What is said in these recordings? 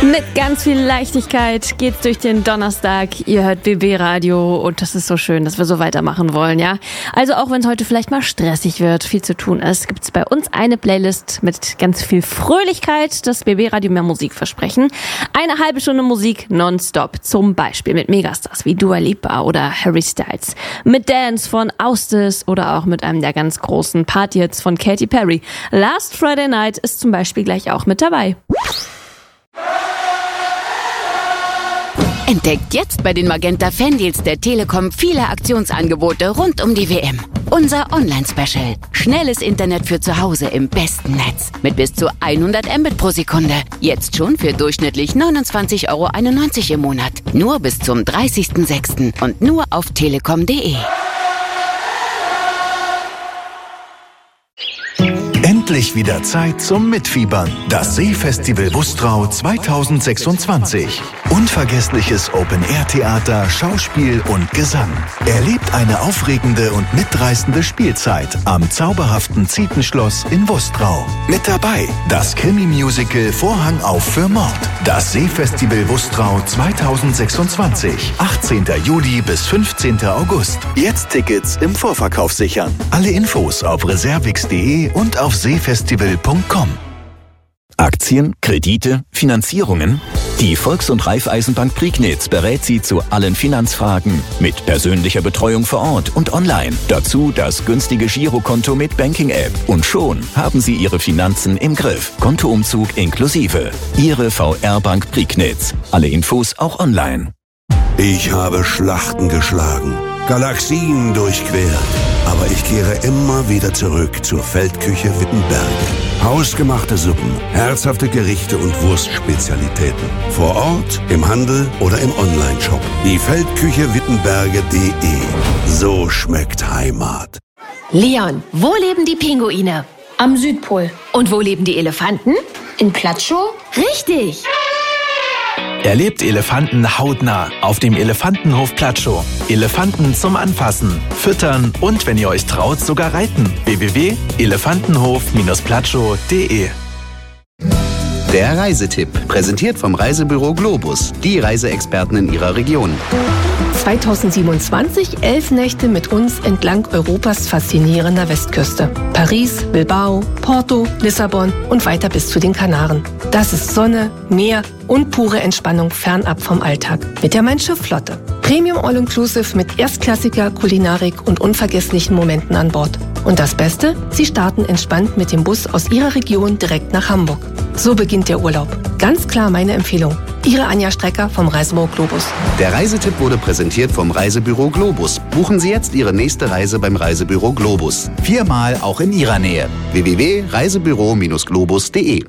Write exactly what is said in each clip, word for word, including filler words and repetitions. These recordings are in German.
Mit ganz viel Leichtigkeit geht's durch den Donnerstag. Ihr hört B B Radio und das ist so schön, dass wir so weitermachen wollen, ja. Also auch wenn es heute vielleicht mal stressig wird, viel zu tun ist, gibt's bei uns eine Playlist mit ganz viel Fröhlichkeit, das B B Radio mehr Musik versprechen. Eine halbe Stunde Musik nonstop, zum Beispiel mit Megastars wie Dua Lipa oder Harry Styles, mit Dance von Austis oder auch mit einem der ganz großen Partyhits von Katy Perry. Last Friday Night ist zum Beispiel gleich auch mit dabei. Entdeckt jetzt bei den Magenta Fandeals der Telekom viele Aktionsangebote rund um die W M. Unser Online-Special. Schnelles Internet für zu Hause im besten Netz. Mit bis zu hundert Mbit pro Sekunde. Jetzt schon für durchschnittlich neunundzwanzig Euro einundneunzig im Monat. Nur bis zum dreißigsten sechsten und nur auf telekom punkt de. Endlich wieder Zeit zum Mitfiebern. Das Seefestival Wustrau zweitausendsechsundzwanzig. Unvergessliches Open-Air-Theater, Schauspiel und Gesang. Erlebt eine aufregende und mitreißende Spielzeit am zauberhaften Zietenschloss in Wustrau. Mit dabei das Krimi-Musical Vorhang auf für Mord. Das Seefestival Wustrau zweitausendsechsundzwanzig. achtzehnten Juli bis fünfzehnten August. Jetzt Tickets im Vorverkauf sichern. Alle Infos auf reservix punkt de und auf seefestival punkt com. Aktien, Kredite, Finanzierungen? Die Volks- und Raiffeisenbank Prignitz berät Sie zu allen Finanzfragen. Mit persönlicher Betreuung vor Ort und online. Dazu das günstige Girokonto mit Banking-App. Und schon haben Sie Ihre Finanzen im Griff. Kontoumzug inklusive. Ihre V R-Bank Prignitz. Alle Infos auch online. Ich habe Schlachten geschlagen, Galaxien durchquert. Aber ich kehre immer wieder zurück zur Feldküche Wittenberge. Hausgemachte Suppen, herzhafte Gerichte und Wurstspezialitäten. Vor Ort, im Handel oder im Onlineshop. Die Feldküche Wittenberge punkt de. So schmeckt Heimat. Leon, wo leben die Pinguine? Am Südpol. Und wo leben die Elefanten? In Platschow? Richtig! Erlebt Elefanten hautnah auf dem Elefantenhof Platschow. Elefanten zum Anfassen, Füttern und, wenn ihr euch traut, sogar reiten. w w w punkt elefantenhof platschow punkt de. Der Reisetipp, präsentiert vom Reisebüro Globus, die Reiseexperten in ihrer Region. zweitausendsiebenundzwanzig, elf Nächte mit uns entlang Europas faszinierender Westküste. Paris, Bilbao, Porto, Lissabon und weiter bis zu den Kanaren. Das ist Sonne, Meer und pure Entspannung fernab vom Alltag. Mit der Mein Schiff Flotte. Premium All-Inclusive mit erstklassiger Kulinarik und unvergesslichen Momenten an Bord. Und das Beste? Sie starten entspannt mit dem Bus aus Ihrer Region direkt nach Hamburg. So beginnt der Urlaub. Ganz klar meine Empfehlung. Ihre Anja Strecker vom Reisebüro Globus. Der Reisetipp wurde präsentiert vom Reisebüro Globus. Buchen Sie jetzt Ihre nächste Reise beim Reisebüro Globus. Viermal auch in Ihrer Nähe. w w w punkt reisebüro globus punkt de.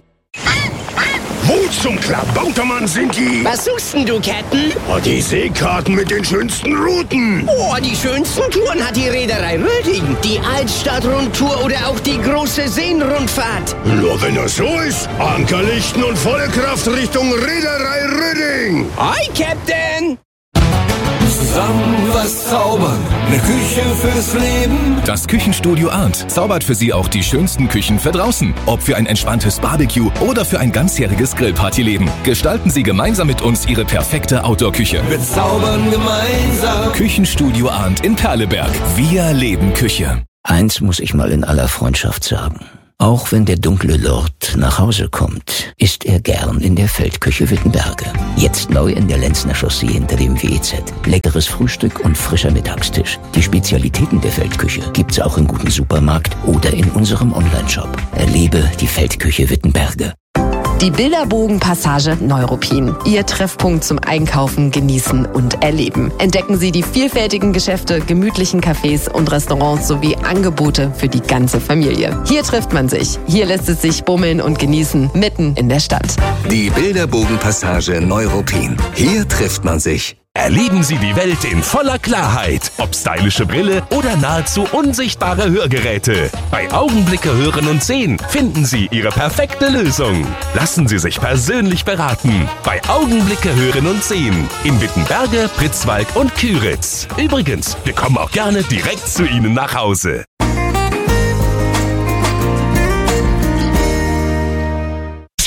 Wo zum Klabautermann sind die? Was suchst denn du, Captain? Oh, die Seekarten mit den schönsten Routen. Oh, die schönsten Touren hat die Reederei Röding. Die Altstadtrundtour oder auch die große Seenrundfahrt. Nur wenn das so ist, Ankerlichten und volle Kraft Richtung Reederei Röding. Hi, Captain! Zusammen was zaubern, eine Küche fürs Leben. Das Küchenstudio Arndt zaubert für Sie auch die schönsten Küchen für draußen. Ob für ein entspanntes Barbecue oder für ein ganzjähriges Grillpartyleben. Gestalten Sie gemeinsam mit uns Ihre perfekte Outdoor-Küche. Wir zaubern gemeinsam. Küchenstudio Arndt in Perleberg. Wir leben Küche. Eins muss ich mal in aller Freundschaft sagen. Auch wenn der dunkle Lord nach Hause kommt, isst er gern in der Feldküche Wittenberge. Jetzt neu in der Lenzner Chaussee hinter dem W E Z. Leckeres Frühstück und frischer Mittagstisch. Die Spezialitäten der Feldküche gibt's auch im guten Supermarkt oder in unserem Onlineshop. Erlebe die Feldküche Wittenberge. Die Bilderbogen-Passage Neuruppin. Ihr Treffpunkt zum Einkaufen, Genießen und Erleben. Entdecken Sie die vielfältigen Geschäfte, gemütlichen Cafés und Restaurants sowie Angebote für die ganze Familie. Hier trifft man sich. Hier lässt es sich bummeln und genießen, mitten in der Stadt. Die Bilderbogen-Passage Neuruppin. Hier trifft man sich. Erleben Sie die Welt in voller Klarheit. Ob stylische Brille oder nahezu unsichtbare Hörgeräte. Bei Augenblicke hören und sehen finden Sie Ihre perfekte Lösung. Lassen Sie sich persönlich beraten. Bei Augenblicke hören und sehen. In Wittenberge, Pritzwalk und Küritz. Übrigens, wir kommen auch gerne direkt zu Ihnen nach Hause.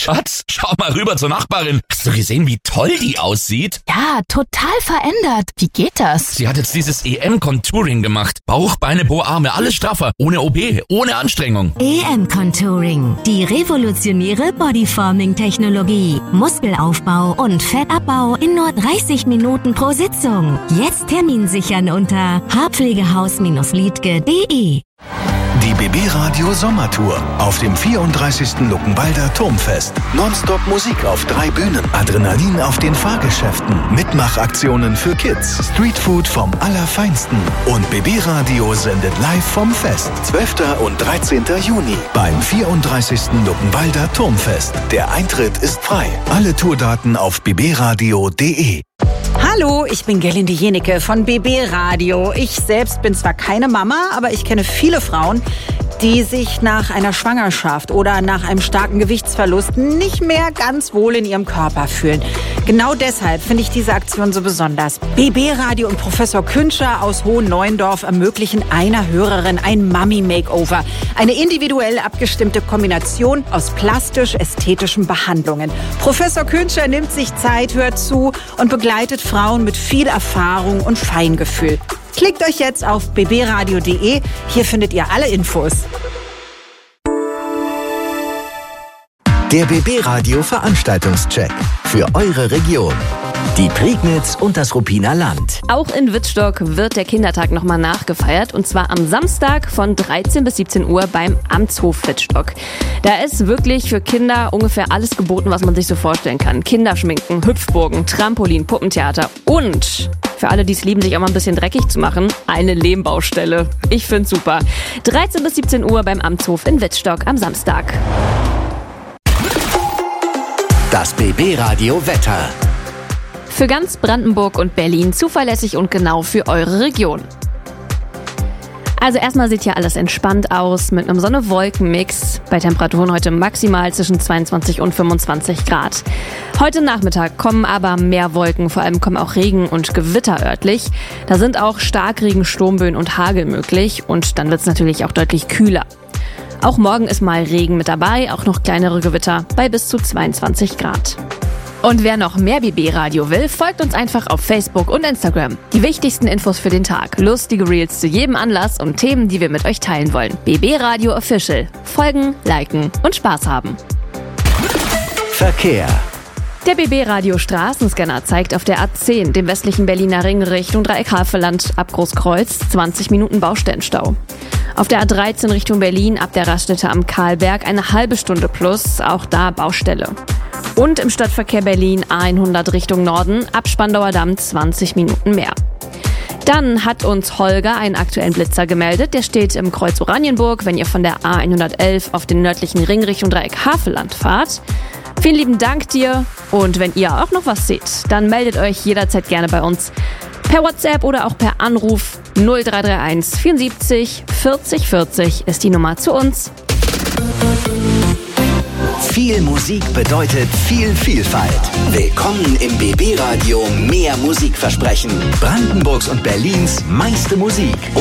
Schatz, schau mal rüber zur Nachbarin. Hast du gesehen, wie toll die aussieht? Ja, total verändert. Wie geht das? Sie hat jetzt dieses E M-Contouring gemacht. Bauch, Beine, Po, Arme, alles straffer. Ohne O P, ohne Anstrengung. E M-Contouring, die revolutionäre Bodyforming-Technologie. Muskelaufbau und Fettabbau in nur dreißig Minuten pro Sitzung. Jetzt Termin sichern unter haarpflegehaus Liedke punkt de. Die B B-Radio Sommertour auf dem vierunddreißigsten Luckenwalder Turmfest. Nonstop Musik auf drei Bühnen, Adrenalin auf den Fahrgeschäften, Mitmachaktionen für Kids, Streetfood vom Allerfeinsten und B B-Radio sendet live vom Fest. zwölften und dreizehnten Juni beim vierunddreißigsten Luckenwalder Turmfest. Der Eintritt ist frei. Alle Tourdaten auf b b radio punkt de. Hallo, ich bin Gerlinde Jenecke von B B Radio. Ich selbst bin zwar keine Mama, aber ich kenne viele Frauen, die sich nach einer Schwangerschaft oder nach einem starken Gewichtsverlust nicht mehr ganz wohl in ihrem Körper fühlen. Genau deshalb finde ich diese Aktion so besonders. B B Radio und Professor Küntscher aus Hohenneuendorf ermöglichen einer Hörerin ein Mummy-Makeover. Eine individuell abgestimmte Kombination aus plastisch-ästhetischen Behandlungen. Professor Küntscher nimmt sich Zeit, hört zu und begleitet Frauen mit viel Erfahrung und Feingefühl. Klickt euch jetzt auf b b radio punkt de. Hier findet ihr alle Infos. Der B B-Radio Veranstaltungscheck für eure Region. Die Prignitz und das Ruppiner Land. Auch in Wittstock wird der Kindertag nochmal nachgefeiert und zwar am Samstag von dreizehn bis siebzehn Uhr beim Amtshof Wittstock. Da ist wirklich für Kinder ungefähr alles geboten, was man sich so vorstellen kann. Kinderschminken, Hüpfburgen, Trampolin, Puppentheater und für alle, die es lieben, sich auch mal ein bisschen dreckig zu machen, eine Lehmbaustelle. Ich find's super. dreizehn bis siebzehn Uhr beim Amtshof in Wittstock am Samstag. Das B B-Radio Wetter. Für ganz Brandenburg und Berlin zuverlässig und genau für eure Region. Also erstmal sieht hier alles entspannt aus mit einem Sonne-Wolken-Mix. Bei Temperaturen heute maximal zwischen zweiundzwanzig und fünfundzwanzig Grad. Heute Nachmittag kommen aber mehr Wolken, vor allem kommen auch Regen und Gewitter örtlich. Da sind auch Starkregen, Sturmböen und Hagel möglich und dann wird es natürlich auch deutlich kühler. Auch morgen ist mal Regen mit dabei, auch noch kleinere Gewitter bei bis zu zweiundzwanzig Grad. Und wer noch mehr B B-Radio will, folgt uns einfach auf Facebook und Instagram. Die wichtigsten Infos für den Tag, lustige Reels zu jedem Anlass und Themen, die wir mit euch teilen wollen. B B-Radio Official. Folgen, liken und Spaß haben. Verkehr. Der B B-Radio Straßenscanner zeigt auf der A zehn, dem westlichen Berliner Ring Richtung Dreieck-Havelland ab Großkreuz, zwanzig Minuten Baustellenstau. Auf der A dreizehn Richtung Berlin ab der Raststätte am Karlberg eine halbe Stunde plus, auch da Baustelle. Und im Stadtverkehr Berlin A hundert Richtung Norden ab Spandauer Damm zwanzig Minuten mehr. Dann hat uns Holger einen aktuellen Blitzer gemeldet. Der steht im Kreuz Oranienburg, wenn ihr von der A hundertelf auf den nördlichen Ring Richtung Dreieck-Havelland fahrt. Vielen lieben Dank dir und wenn ihr auch noch was seht, dann meldet euch jederzeit gerne bei uns. Per WhatsApp oder auch per Anruf null drei drei eins vierundsiebzig vierzig vierzig ist die Nummer zu uns. Viel Musik bedeutet viel Vielfalt. Willkommen im B B-Radio Mehr Musikversprechen. Brandenburgs und Berlins meiste Musik.